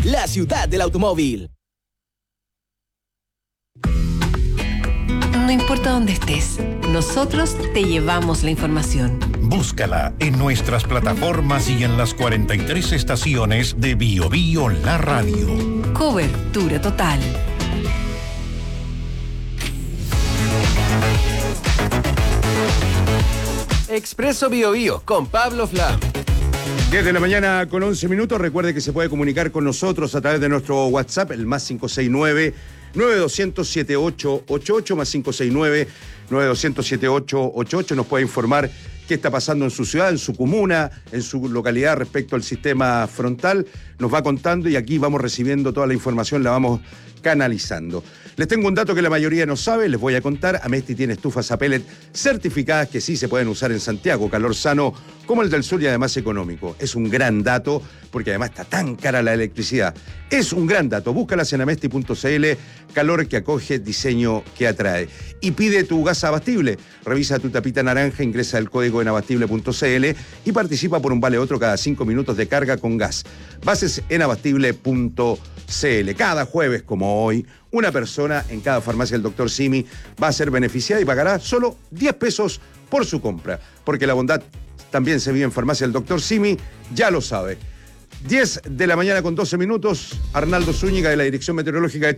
la ciudad del automóvil. No importa dónde estés, nosotros te llevamos la información. Búscala en nuestras plataformas y en las 43 estaciones de Bio Bio La Radio. Cobertura total. Expreso Bio Bio con Pablo Flam. 10 de la mañana con 11 minutos. Recuerde que se puede comunicar con nosotros a través de nuestro WhatsApp, el más 569-9200-7888, más 569-9200-7888. Nos puede informar qué está pasando en su ciudad, en su comuna, en su localidad respecto al sistema frontal. Nos va contando y aquí vamos recibiendo toda la información, la vamos canalizando. Les tengo un dato que la mayoría no sabe, les voy a contar. Amesti tiene estufas a pellet certificadas que sí se pueden usar en Santiago, calor sano como el del sur y además económico. Es un gran dato porque además está tan cara la electricidad. Es un gran dato. Búscalas en amesti.cl, calor que acoge, diseño que atrae. Y pide tu gas abastible. Revisa tu tapita naranja, ingresa el código en abastible.cl y participa por un vale otro cada 5 minutos de carga con gas. Bases en abastible.cl. Cada jueves, como hoy, una persona en cada farmacia del Dr. Simi va a ser beneficiada y pagará solo 10 pesos por su compra. Porque la bondad también se vive en farmacia del Dr. Simi, ya lo sabe. 10 de la mañana con 12 minutos. Arnaldo Zúñiga de la Dirección Meteorológica de